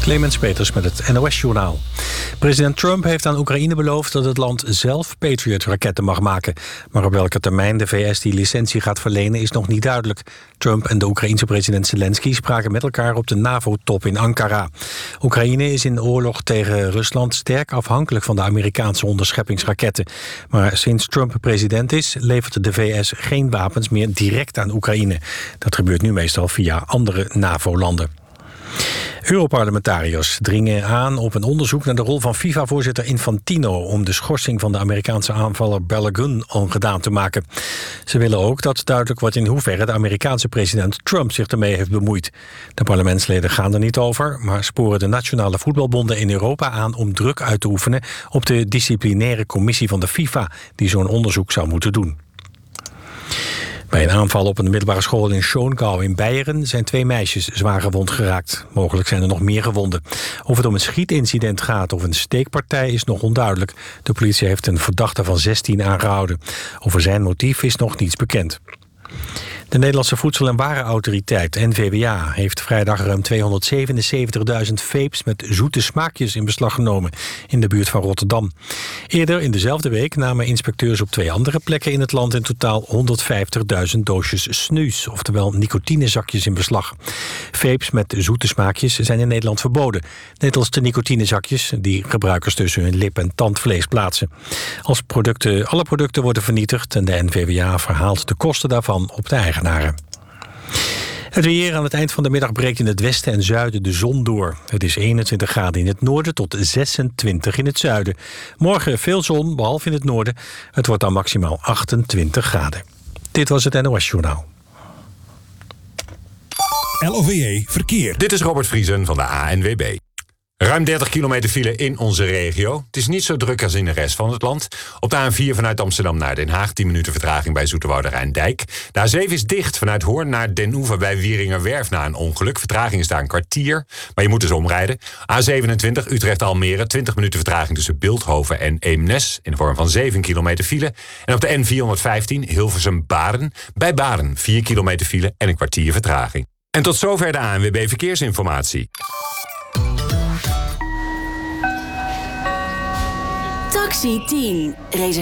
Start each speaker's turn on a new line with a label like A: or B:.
A: Clemens Peters met het NOS-journaal. President Trump heeft aan Oekraïne beloofd dat het land zelf Patriot-raketten mag maken. Maar op welke termijn de VS die licentie gaat verlenen is nog niet duidelijk. Trump en de Oekraïense president Zelensky spraken met elkaar op de NAVO-top in Ankara. Oekraïne is in oorlog tegen Rusland sterk afhankelijk van de Amerikaanse onderscheppingsraketten. Maar sinds Trump president is, levert de VS geen wapens meer direct aan Oekraïne. Dat gebeurt nu meestal via andere NAVO-landen. Europarlementariërs dringen aan op een onderzoek naar de rol van FIFA-voorzitter Infantino om de schorsing van de Amerikaanse aanvaller Balogun ongedaan te maken. Ze willen ook dat duidelijk wordt in hoeverre de Amerikaanse president Trump zich ermee heeft bemoeid. De parlementsleden gaan er niet over, maar sporen de nationale voetbalbonden in Europa aan om druk uit te oefenen op de disciplinaire commissie van de FIFA, die zo'n onderzoek zou moeten doen. Bij een aanval op een middelbare school in Schongau in Beieren zijn 2 meisjes zwaar gewond geraakt. Mogelijk zijn er nog meer gewonden. Of het om een schietincident gaat of een steekpartij is nog onduidelijk. De politie heeft een verdachte van 16 aangehouden. Over zijn motief is nog niets bekend. De Nederlandse Voedsel- en Warenautoriteit, NVWA, heeft vrijdag ruim 277.000 vapes met zoete smaakjes in beslag genomen in de buurt van Rotterdam. Eerder in dezelfde week namen inspecteurs op 2 andere plekken in het land in totaal 150.000 doosjes snus, oftewel nicotinezakjes in beslag. Vapes met zoete smaakjes zijn in Nederland verboden, net als de nicotinezakjes die gebruikers tussen hun lip- en tandvlees plaatsen. Als alle producten worden vernietigd en de NVWA verhaalt de kosten daarvan op de eigenaren. Het weer: aan het eind van de middag breekt in het westen en zuiden de zon door. Het is 21 graden in het noorden tot 26 in het zuiden. Morgen veel zon, behalve in het noorden. Het wordt dan maximaal 28 graden. Dit was het NOS Journaal.
B: LOVE Verkeer.
C: Dit is Robert Vriesen van de ANWB. Ruim 30 kilometer file in onze regio. Het is niet zo druk als in de rest van het land. Op de A4 vanuit Amsterdam naar Den Haag 10 minuten vertraging bij Zoeterwoude Rijndijk. De A7 is dicht vanuit Hoorn naar Den Oever bij Wieringerwerf na een ongeluk. Vertraging is daar een kwartier, maar je moet dus omrijden. A27 Utrecht-Almere 20 minuten vertraging tussen Bilthoven en Eemnes in de vorm van 7 kilometer file. En op de N415 Hilversum-Baren bij Baren 4 kilometer file en een kwartier vertraging. En tot zover de ANWB Verkeersinformatie.
D: Taxi 10.